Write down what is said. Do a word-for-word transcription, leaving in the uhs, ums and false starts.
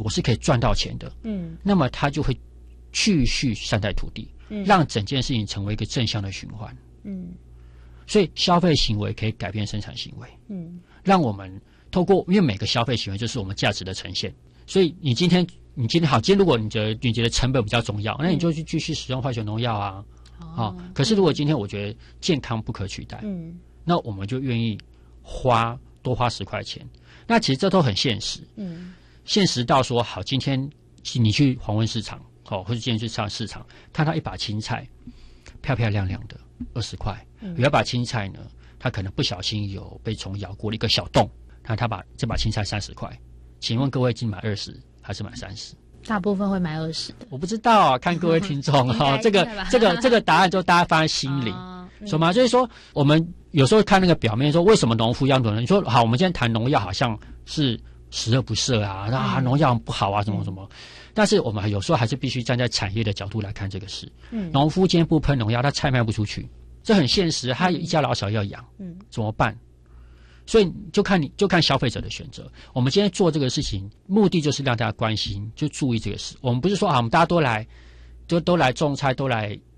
我是可以赚到钱的，嗯，那么他就会继续善待土地，嗯，让整件事情成为一个正向的循环，嗯，所以消费行为可以改变生产行为，嗯，让我们透过，因为每个消费行为就是我们价值的呈现，所以你今天你今天好，今天如果你觉得你觉得成本比较重要，那你就去继续使用化学农药啊，啊、哦哦，可是如果今天我觉得健康不可取代，嗯，那我们就愿意花多花十块钱，那其实这都很现实，嗯，现实到说好，今天你去黄昏市场，哦，或者今天去上市场，看到一把青菜，漂漂亮亮的，二十块，嗯，有一把青菜呢，它可能不小心有被虫咬过了一个小洞，那他把这把青菜三十块，请问各位今买二十还是买三十？ 大部分会买二十的， 我不知道啊，看各位听众哈，这个这个这个答案就大家放在心里，什么、哦嗯？就是说，我们有时候看那个表面说，为什么农夫要农？你说好，我们今天谈农药，好像是十恶不赦啊，嗯、啊农药不好啊，什么什么。嗯、但是我们有时候还是必须站在产业的角度来看这个事。嗯，农夫今天不喷农药，他菜卖不出去，这很现实，他一家老小要养，嗯，怎么办？所以就看你就看消费者的选择。我们今天做这个事情，目的就是让大家关心，就注意这个事。我们不是说啊，我们大家都来，就都来种菜，都来